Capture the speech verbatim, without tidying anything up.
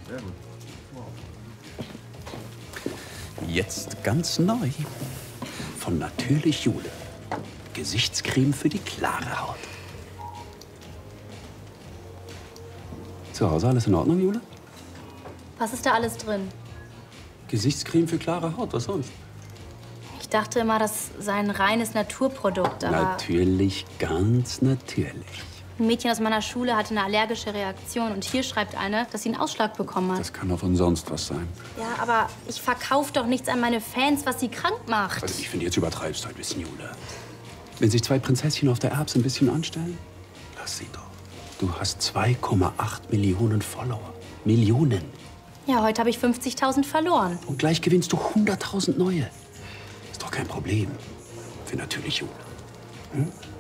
Sehr gut. Jetzt ganz neu. Von Natürlich Jule. Gesichtscreme für die klare Haut. Zu Hause alles in Ordnung, Jule? Was ist da alles drin? Gesichtscreme für klare Haut, was sonst? Ich dachte immer, das sei ein reines Naturprodukt, aber Natürlich, ganz natürlich. ein Mädchen aus meiner Schule hatte eine allergische Reaktion und hier schreibt eine, dass sie einen Ausschlag bekommen hat. Das kann doch umsonst was sein. Ja, aber ich verkaufe doch nichts an meine Fans, was sie krank macht. Also ich finde, jetzt übertreibst du ein bisschen, Jule. Wenn sich zwei Prinzesschen auf der Erbs ein bisschen anstellen, lass sie doch. Du hast zwei Komma acht Millionen Follower. Millionen. Ja, heute habe ich fünfzigtausend verloren. Und gleich gewinnst du hunderttausend neue. Ist doch kein Problem. Für Natürlich Jule. Hm?